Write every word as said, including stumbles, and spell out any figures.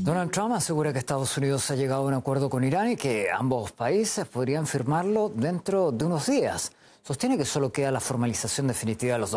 Donald Trump asegura que Estados Unidos ha llegado a un acuerdo con Irán y que ambos países podrían firmarlo dentro de unos días. Sostiene que solo queda la formalización definitiva de los documentos.